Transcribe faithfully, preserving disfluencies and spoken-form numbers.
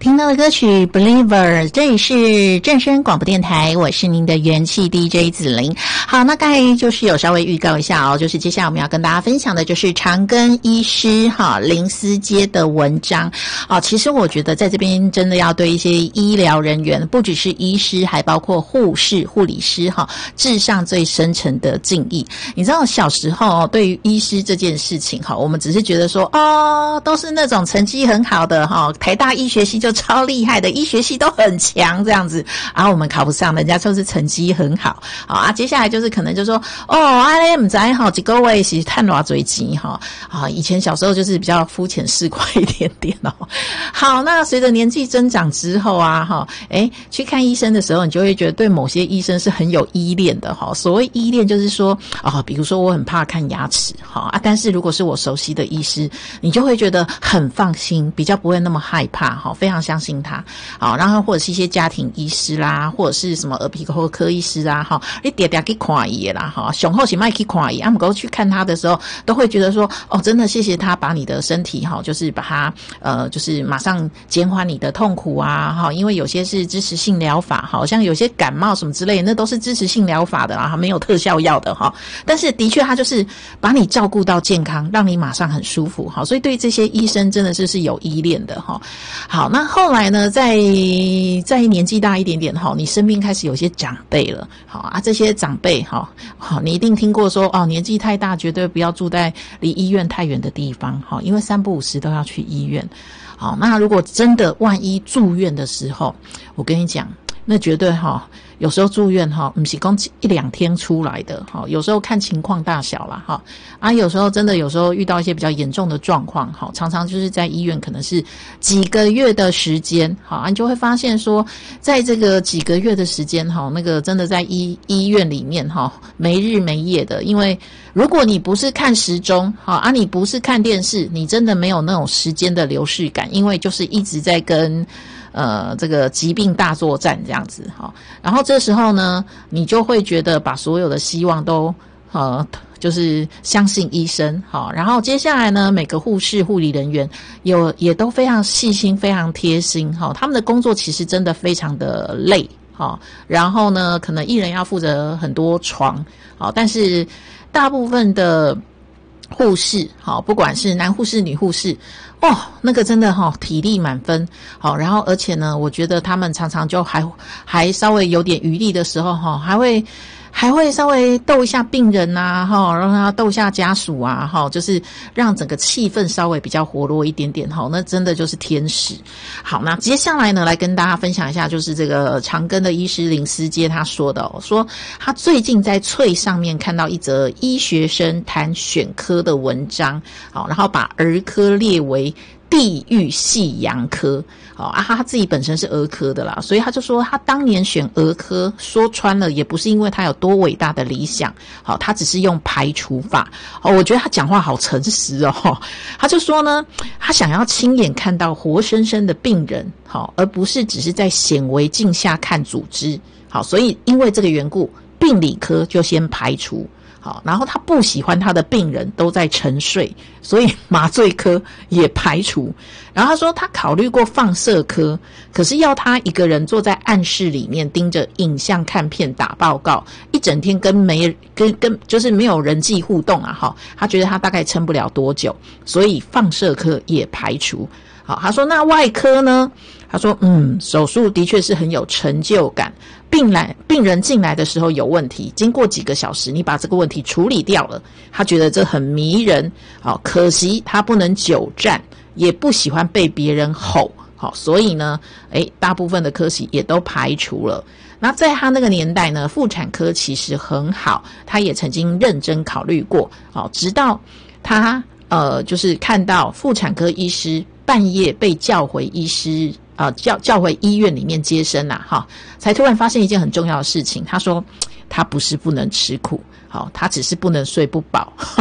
听到的歌曲 Believer， 这里是正声广播电台，我是您的元气 D J 子玲。好，那刚才就是有稍微预告一下哦，就是接下来我们要跟大家分享的就是长庚医师哈林思杰的文章哦。其实我觉得在这边真的要对一些医疗人员，不只是医师，还包括护士、护理师哈，致上最深沉的敬意。你知道小时候对于医师这件事情哈，我们只是觉得说哦，都是那种成绩很好的哈，台大医学系就超厉害的，医学系都很强这样子，然后我们考不上，人家就是成绩很好，好啊。接下来就是可能就说哦，啊咧唔知哈，几个位是赚偌多钱哈啊。以前小时候就是比较肤浅市侩一点点哦。好，那随着年纪增长之后啊哈，哎，去看医生的时候，你就会觉得对某些医生是很有依恋的哈。所谓依恋就是说啊，比如说我很怕看牙齿哈啊，但是如果是我熟悉的医师，你就会觉得很放心，比较不会那么害怕哈，非常相信他。好，然后或者是一些家庭医师啦，或者是什么耳鼻喉科医师啊，哈，你点点去看伊啦，哈，上后是卖去看伊，啊，不过去看他的时候，都会觉得说，哦，真的谢谢他把你的身体哈，就是把它呃，就是马上减缓你的痛苦啊，哈，因为有些是支持性疗法，好像有些感冒什么之类的，那都是支持性疗法的啦，没有特效药的哈。但是的确，他就是把你照顾到健康，让你马上很舒服，好，所以对这些医生真的是是有依恋的哈。好，那后来呢，在在年纪大一点点哈，你身边开始有些长辈了，好啊，这些长辈哈，好，你一定听过说哦，年纪太大，绝对不要住在离医院太远的地方，好，因为三不五时都要去医院。好，那如果真的万一住院的时候，我跟你讲，那绝对哈，有时候住院哈，不是说一两天出来的哈，有时候看情况大小啦哈，啊，有时候真的有时候遇到一些比较严重的状况哈，常常就是在医院可能是几个月的时间，好，啊，你就会发现说，在这个几个月的时间哈，那个真的在医医院里面哈，没日没夜的，因为如果你不是看时钟，好啊，你不是看电视，你真的没有那种时间的流逝感，因为就是一直在跟呃这个疾病大作战这样子哈。然后这时候呢，你就会觉得把所有的希望都呃就是相信医生好。然后接下来呢，每个护士护理人员有也都非常细心非常贴心哈，他们的工作其实真的非常的累好，然后呢可能一人要负责很多床好，但是大部分的护士好，不管是男护士女护士哦，那个真的哈、哦、体力满分好，然后而且呢，我觉得他们常常就还还稍微有点余力的时候哈，还会还会稍微逗一下病人啊哈，让他逗一下家属啊哈，就是让整个气氛稍微比较活络一点点哈，那真的就是天使。好，那接下来呢，来跟大家分享一下，就是这个长庚的医师林思杰他说的哦，说他最近在翠上面看到一则医学生谈选科的文章，好，然后把儿科列为地狱系洋科，好啊，他自己本身是儿科的啦，所以他就说他当年选儿科，说穿了也不是因为他有多伟大的理想，好，他只是用排除法，哦，我觉得他讲话好诚实哦，他就说呢，他想要亲眼看到活生生的病人，好，而不是只是在显微镜下看组织，好，所以因为这个缘故，病理科就先排除。好，然后他不喜欢他的病人都在沉睡，所以麻醉科也排除。然后他说他考虑过放射科，可是要他一个人坐在暗室里面盯着影像看片打报告，一整天跟没跟跟就是没有人际互动啊，哈，他觉得他大概撑不了多久，所以放射科也排除。好，他说那外科呢？他说嗯，手术的确是很有成就感，病来病人进来的时候有问题，经过几个小时你把这个问题处理掉了，他觉得这很迷人。好，可惜他不能久站，也不喜欢被别人吼，好，所以呢诶大部分的科系也都排除了。那在他那个年代呢，妇产科其实很好，他也曾经认真考虑过，好，直到他呃就是看到妇产科医师半夜被叫回医师呃叫叫回医院里面接生啊哈，才突然发现一件很重要的事情，他说他不是不能吃苦，好，他只是不能睡不饱